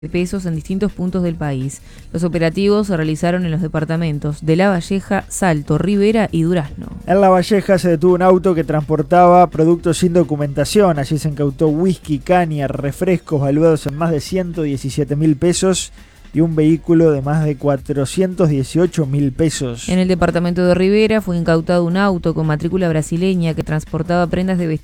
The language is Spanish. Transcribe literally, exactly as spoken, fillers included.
de pesos en distintos puntos del país. Los operativos se realizaron en los departamentos de La Valleja, Salto, Rivera y Durazno. En La Valleja se detuvo un auto que transportaba productos sin documentación. Allí se incautó whisky, caña, refrescos valuados en más de ciento diecisiete mil pesos y un vehículo de más de cuatrocientos dieciocho mil pesos. En el departamento de Rivera fue incautado un auto con matrícula brasileña que transportaba prendas de vestimenta